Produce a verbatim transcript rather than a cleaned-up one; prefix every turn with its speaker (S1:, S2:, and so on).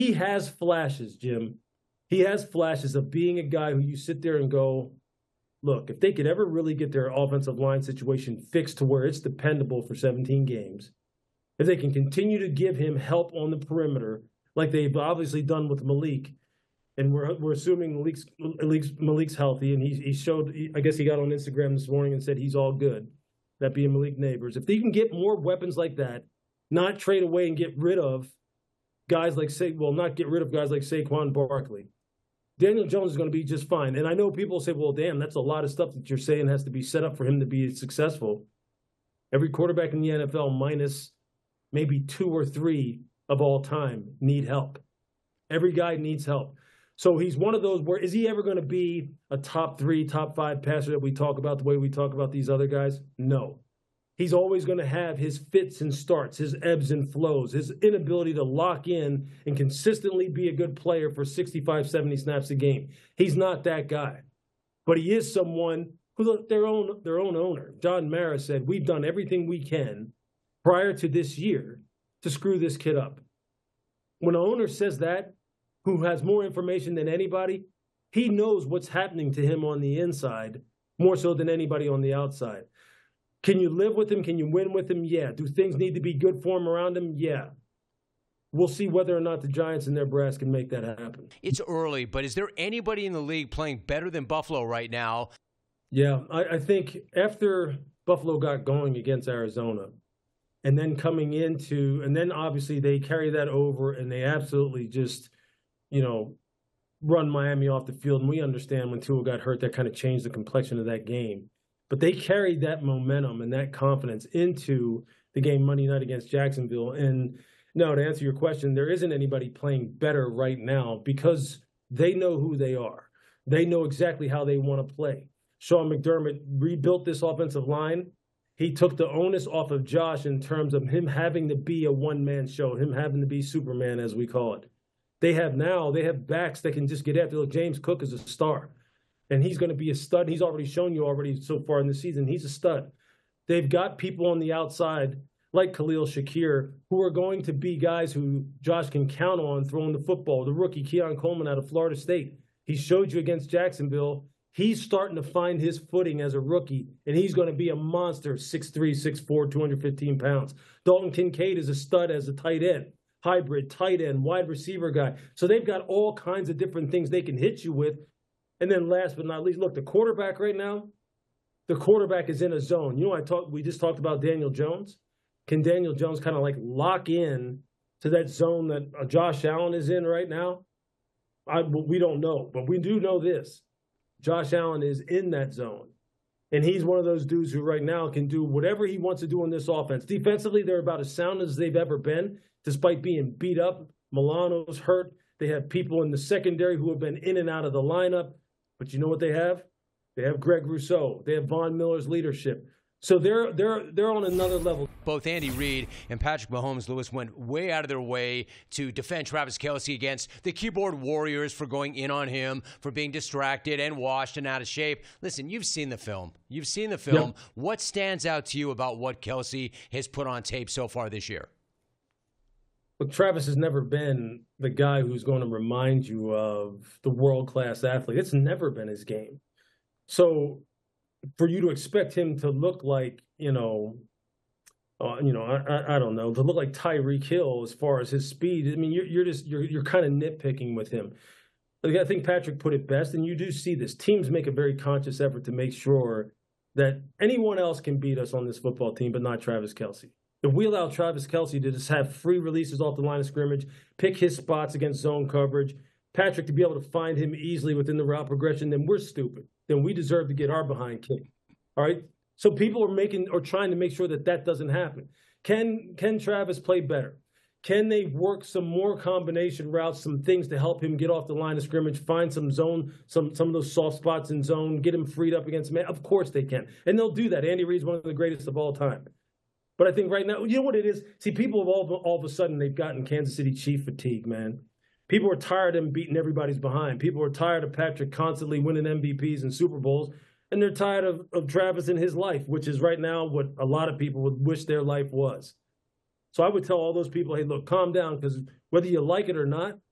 S1: he has flashes, Jim. He has flashes of being a guy who you sit there and go, look, if they could ever really get their offensive line situation fixed to where it's dependable for seventeen games, if they can continue to give him help on the perimeter, like they've obviously done with Malik, and we're we're assuming Malik's, Malik's, Malik's healthy, and he, he showed, I guess he got on Instagram this morning and said he's all good, that being Malik Neighbors. If they can get more weapons like that, not trade away and get rid of guys like, say, well, not get rid of guys like Saquon Barkley, Daniel Jones is going to be just fine. And I know people say, well, damn, that's a lot of stuff that you're saying has to be set up for him to be successful. Every quarterback in the N F L, minus maybe two or three of all time, need help. Every guy needs help. So he's one of those where, is he ever going to be a top three, top five passer that we talk about the way we talk about these other guys? No. He's always going to have his fits and starts, his ebbs and flows, his inability to lock in and consistently be a good player for sixty-five, seventy snaps a game. He's not that guy. But he is someone who their own, their own owner, John Mara, said, we've done everything we can prior to this year to screw this kid up. When an owner says that, who has more information than anybody, he knows what's happening to him on the inside more so than anybody on the outside. Can you live with him? Can you win with him? Yeah. Do things need to be good for him around him? Yeah. We'll see whether or not the Giants and their brass can make that happen.
S2: It's early, but is there anybody in the league playing better than Buffalo right now?
S1: Yeah, I, I think after Buffalo got going against Arizona, and then coming into, and then obviously they carry that over and they absolutely just, you know, run Miami off the field. And we understand when Tua got hurt, that kind of changed the complexion of that game. But they carried that momentum and that confidence into the game Monday night against Jacksonville. And no, to answer your question, there isn't anybody playing better right now because they know who they are. They know exactly how they want to play. Sean McDermott rebuilt this offensive line. He took the onus off of Josh in terms of him having to be a one-man show, him having to be Superman, as we call it. They have now, they have backs that can just get after. Look, James Cook is a star. And he's going to be a stud. He's already shown you already so far in the season. He's a stud. They've got people on the outside like Khalil Shakir who are going to be guys who Josh can count on throwing the football. The rookie Keon Coleman out of Florida State. He showed you against Jacksonville. He's starting to find his footing as a rookie, and he's going to be a monster, six three, six four, two hundred fifteen pounds. Dalton Kincaid is a stud as a tight end, hybrid, tight end, wide receiver guy. So they've got all kinds of different things they can hit you with. And then last but not least, look, the quarterback right now, the quarterback is in a zone. You know, I talked, we just talked about Daniel Jones. Can Daniel Jones kind of like lock in to that zone that uh, Josh Allen is in right now? I, we don't know, but we do know this. Josh Allen is in that zone. And he's one of those dudes who right now can do whatever he wants to do in this offense. Defensively, they're about as sound as they've ever been, despite being beat up. Milano's hurt. They have people in the secondary who have been in and out of the lineup. But you know what they have? They have Greg Rousseau. They have Von Miller's leadership. So they're they're they're on another level.
S2: Both Andy Reid and Patrick Mahomes, Lewis, went way out of their way to defend Travis Kelce against the keyboard warriors for going in on him, for being distracted and washed and out of shape. Listen, you've seen the film. You've seen the film. Yep. What stands out to you about what Kelce has put on tape so far this year?
S1: Look, Travis has never been the guy who's going to remind you of the world-class athlete. It's never been his game. So for you to expect him to look like, you know, uh, you know, I, I, I don't know, to look like Tyreek Hill as far as his speed, I mean, you're, you're just, you're, you're kind of nitpicking with him. Like, I think Patrick put it best, and you do see this. Teams make a very conscious effort to make sure that anyone else can beat us on this football team, but not Travis Kelce. If we allow Travis Kelce to just have free releases off the line of scrimmage, pick his spots against zone coverage, Patrick to be able to find him easily within the route progression, then we're stupid. Then we deserve to get our behind kicked. All right? So people are making or trying to make sure that that doesn't happen. Can, can Travis play better? Can they work some more combination routes, some things to help him get off the line of scrimmage, find some zone, some some of those soft spots in zone, get him freed up against man? Of course they can. And they'll do that. Andy Reid's one of the greatest of all time. But I think right now, you know what it is? See, people have all, all of a sudden, they've gotten Kansas City Chief fatigue, man. People are tired of him beating everybody's behind. People are tired of Patrick constantly winning M V Ps and Super Bowls. And they're tired of, of Travis in his life, which is right now what a lot of people would wish their life was. So I would tell all those people, hey, look, calm down, because whether you like it or not,